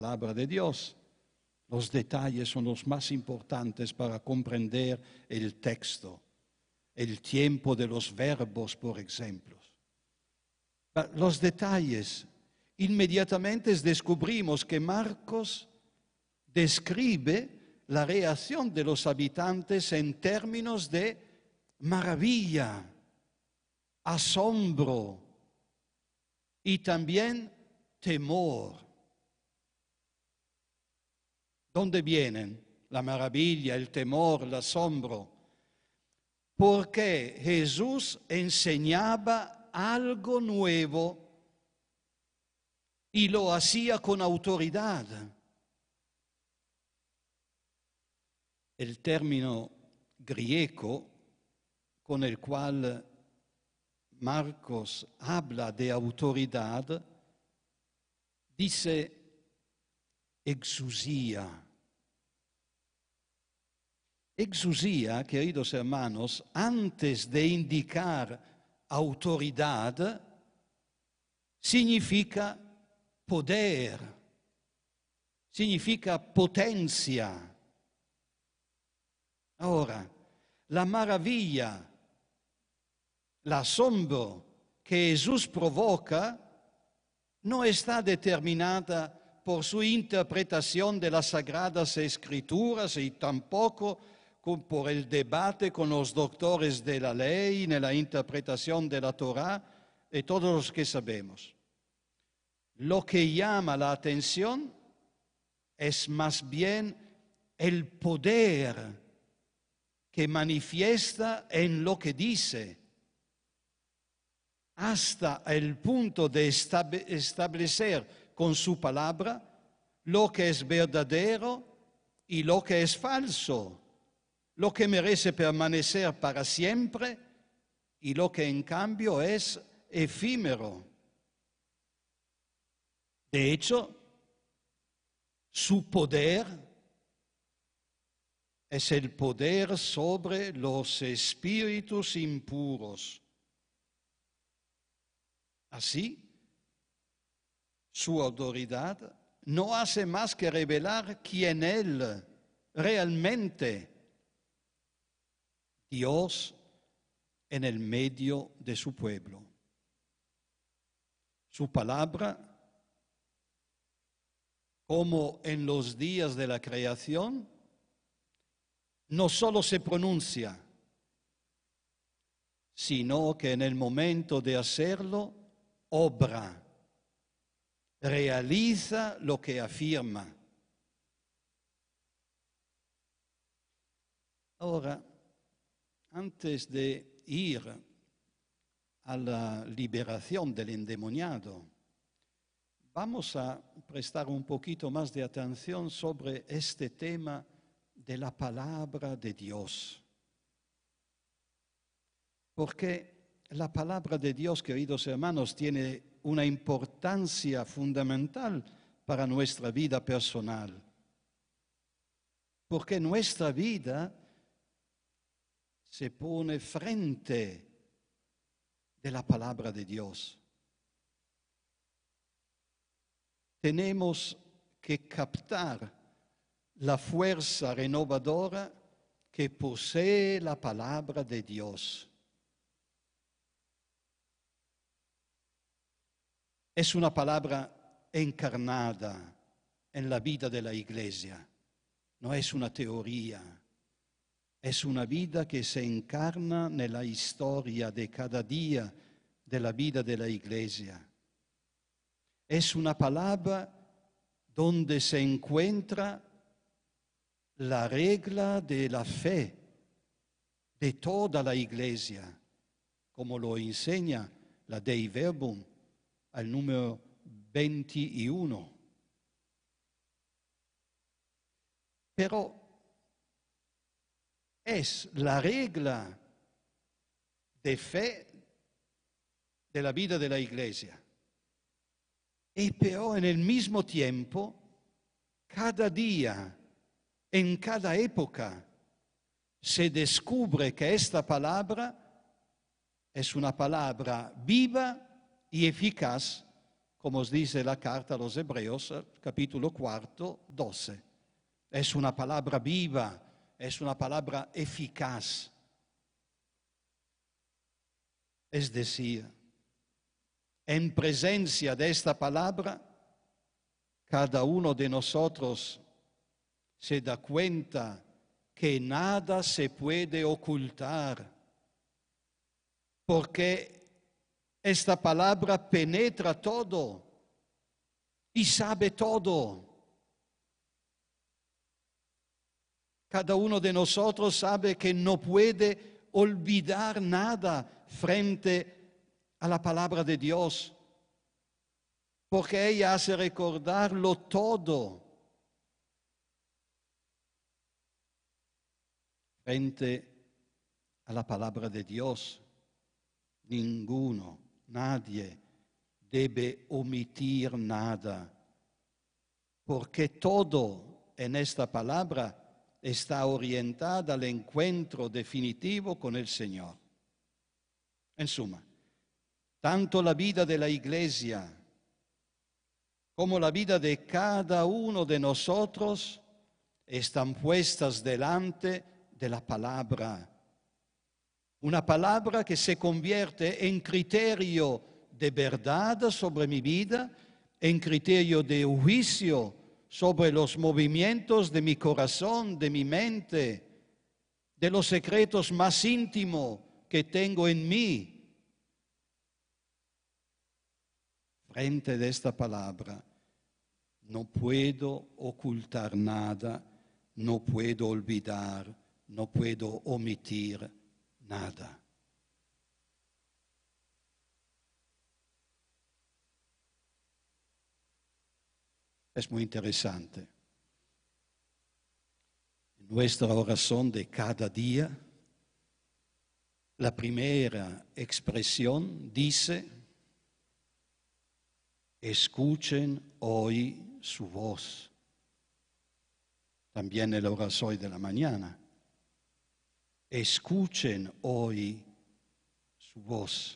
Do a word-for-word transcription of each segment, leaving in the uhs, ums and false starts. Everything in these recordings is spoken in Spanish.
palabra de Dios. Los detalles son los más importantes para comprender el texto, el tiempo de los verbos, por ejemplo. Los detalles, inmediatamente descubrimos que Marcos describe la reacción de los habitantes en términos de maravilla, asombro y también temor. ¿Dónde vienen la maravilla, el temor, el asombro? Porque Jesús enseñaba algo nuevo y lo hacía con autoridad. El término griego con el cual Marcos habla de autoridad dice exusía. Exusía, queridos hermanos, antes de indicar autoridad, significa poder, significa potencia. Ahora, la maravilla, el asombro que Jesús provoca no está determinada por su interpretación de las Sagradas Escrituras y tampoco por el debate con los doctores de la ley, en la interpretación de la Torá, y todos los que sabemos. Lo que llama la atención es más bien el poder que manifiesta en lo que dice, hasta el punto de establecer con su palabra lo que es verdadero y lo que es falso, lo que merece permanecer para siempre y lo que en cambio es efímero. De hecho, su poder es el poder sobre los espíritus impuros. Así, su autoridad no hace más que revelar quién Él realmente, Dios en el medio de su pueblo. Su palabra, como en los días de la creación, no solo se pronuncia, sino que en el momento de hacerlo, obra, realiza lo que afirma. Ahora, antes de ir a la liberación del endemoniado, vamos a prestar un poquito más de atención sobre este tema de la palabra de Dios. Porque la palabra de Dios, queridos hermanos, tiene una importancia fundamental para nuestra vida personal. Porque nuestra vida se pone frente de la palabra de Dios. Tenemos que captar la fuerza renovadora que posee la palabra de Dios. Es una palabra encarnada en la vida de la Iglesia, no es una teoría. Es una vida que se encarna nella historia de cada día de la vida de la Iglesia. Es una palabra donde se encuentra la regla de la fe de toda la Iglesia, como lo enseña la Dei Verbum al número veintiuno. Pero es la regla de fe de la vida de la Iglesia. Y pero en el mismo tiempo, cada día, en cada época, se descubre que esta palabra es una palabra viva y eficaz como os dice la carta a los Hebreos, capítulo cuarto, doce. Es una palabra viva, es una palabra eficaz. Es decir, en presencia de esta palabra, cada uno de nosotros se da cuenta que nada se puede ocultar, porque esta palabra penetra todo y sabe todo. Cada uno de nosotros sabe que no puede olvidar nada frente a la palabra de Dios, porque ella hace recordarlo todo. Frente a la palabra de Dios, ninguno, nadie debe omitir nada, porque todo en esta palabra está orientada al encuentro definitivo con el Señor. En suma, tanto la vida de la Iglesia como la vida de cada uno de nosotros están puestas delante de la palabra. Una palabra que se convierte en criterio de verdad sobre mi vida, en criterio de juicio sobre los movimientos de mi corazón, de mi mente, de los secretos más íntimos que tengo en mí. Frente de esta palabra, no puedo ocultar nada, no puedo olvidar, no puedo omitir nada. Es muy interesante. En nuestra oración de cada día, la primera expresión dice: escuchen hoy su voz. También el oración de la mañana. Escuchen hoy su voz.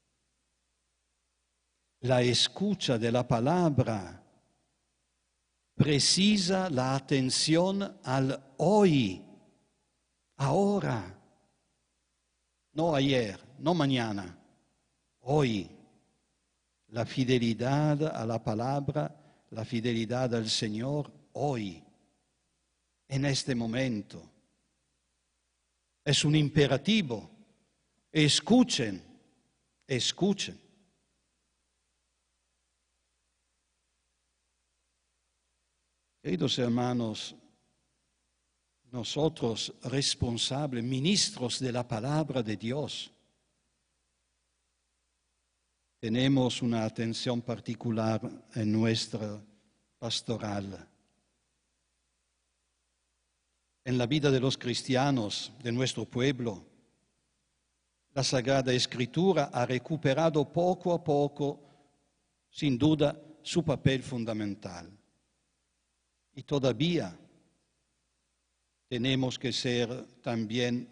La escucha de la palabra precisa la atención al hoy, ahora, no ayer, no mañana, hoy. La fidelidad a la palabra, la fidelidad al Señor hoy, en este momento. Es un imperativo. Escuchen, escuchen. Queridos hermanos, nosotros responsables, ministros de la palabra de Dios, tenemos una atención particular en nuestra pastoral. En la vida de los cristianos de nuestro pueblo, la Sagrada Escritura ha recuperado poco a poco, sin duda, su papel fundamental. Y todavía tenemos que ser también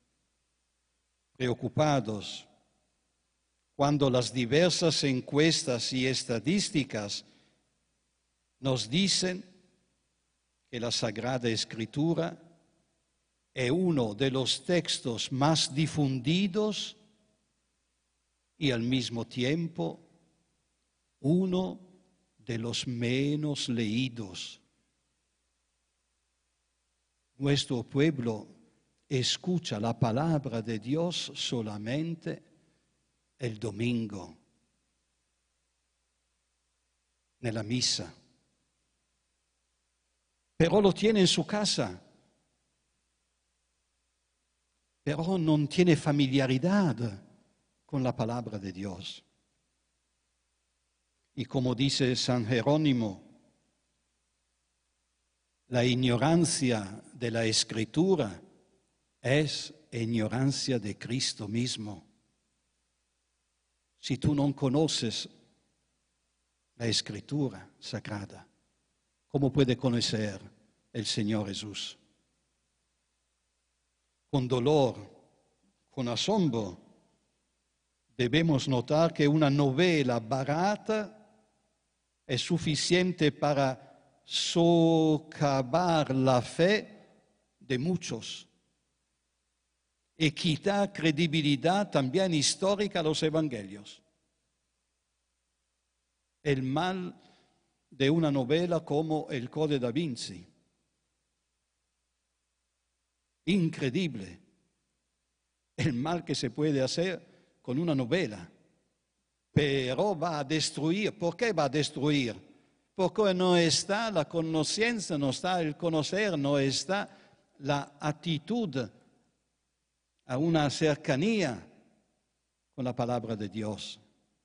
preocupados cuando las diversas encuestas y estadísticas nos dicen que la Sagrada Escritura es uno de los textos más difundidos y al mismo tiempo uno de los menos leídos. Nuestro pueblo escucha la palabra de Dios solamente el domingo, nella misa. Pero lo tiene en su casa, pero no tiene familiaridad con la palabra de Dios. Y como dice San Jerónimo, la ignorancia de la Escritura es ignorancia de Cristo mismo. Si tú no conoces la Escritura sagrada, ¿cómo puede conocer el Señor Jesús? Con dolor, con asombro, debemos notar que una novela barata es suficiente para socavar la fe de muchos y quitar credibilidad también histórica a los evangelios. El mal de una novela como El Códice da Vinci. Increíble el mal que se puede hacer con una novela, pero va a destruir. ¿Por qué va a destruir? Porque no está la conciencia, no está el conocer, no está la actitud a una cercanía con la palabra de Dios.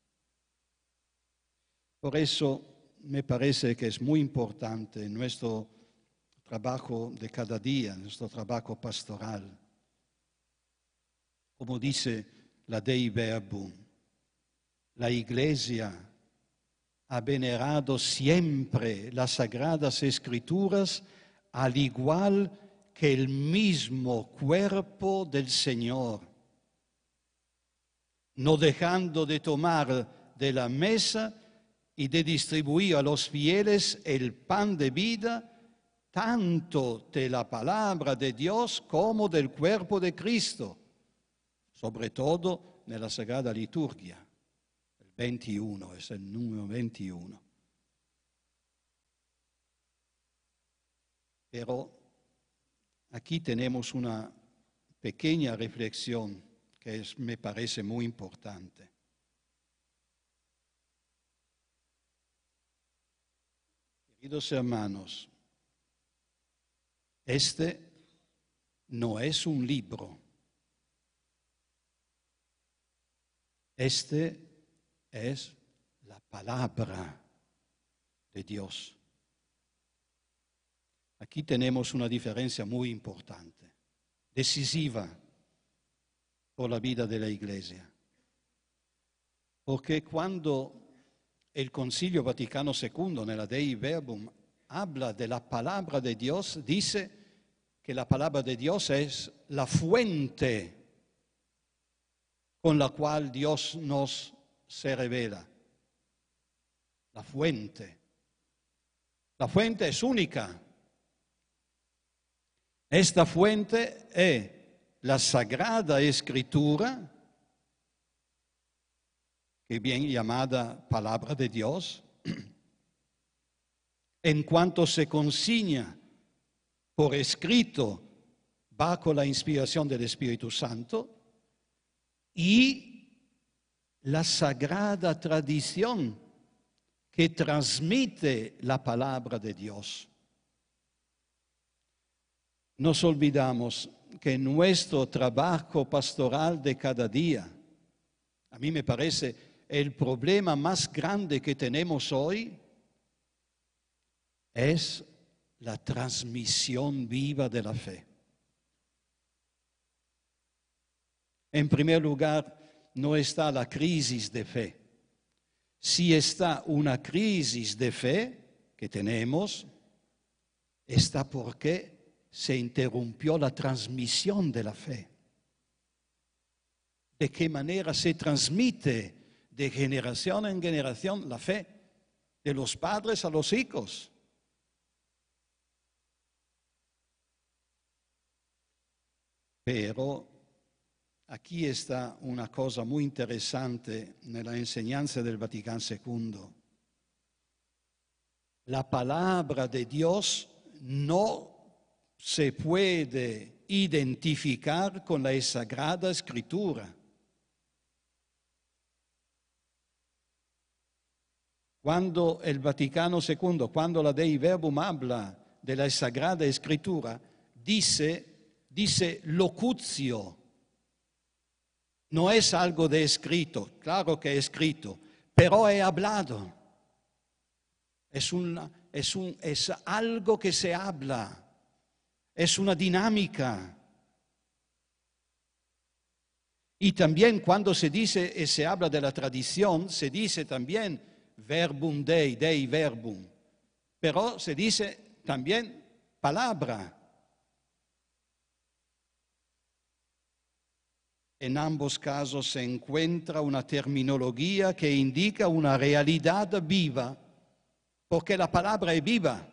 Por eso me parece que es muy importante nuestro trabajo de cada día, nuestro trabajo pastoral. Como dice la Dei Verbum, la Iglesia ha venerado siempre las Sagradas Escrituras al igual que el mismo cuerpo del Señor, no dejando de tomar de la mesa y de distribuir a los fieles el pan de vida, tanto de la palabra de Dios como del cuerpo de Cristo, sobre todo nella Sagrada Liturgia. El veintiuno es el número veintiuno. Pero aquí tenemos una pequeña reflexión que es, me parece muy importante. Queridos hermanos, este no es un libro. Este es la palabra de Dios. Aquí tenemos una diferencia muy importante, decisiva por la vida de la Iglesia. Porque cuando el Concilio Vaticano segundo, nella Dei Verbum, habla de la palabra de Dios, dice que la palabra de Dios es la fuente con la cual Dios nos se revela. La fuente. La fuente es única. Esta fuente es la Sagrada Escritura, que bien llamada palabra de Dios, en cuanto se consigna por escrito bajo la inspiración del Espíritu Santo, y la sagrada tradición que transmite la palabra de Dios. Nos olvidamos que nuestro trabajo pastoral de cada día, a mí me parece el problema más grande que tenemos hoy, es la transmisión viva de la fe. En primer lugar, no está la crisis de fe. Si está una crisis de fe que tenemos, está porque se interrumpió la transmisión de la fe. ¿De qué manera se transmite de generación en generación la fe? De los padres a los hijos. Pero aquí está una cosa muy interesante nella enseñanza del Vaticano segundo. La palabra de Dios no se puede identificar con la Sagrada Escritura. Cuando el Vaticano segundo, cuando la Dei Verbum habla de la Sagrada Escritura, dice, dice locutio. No es algo de escrito, claro que es escrito, pero he hablado. Es, una, es, un, es algo que se habla, es una dinámica. Y también cuando se dice y se habla de la tradición, se dice también verbum Dei, Dei verbum, pero se dice también palabra. En ambos casos se encuentra una terminología que indica una realidad viva porque la palabra es viva.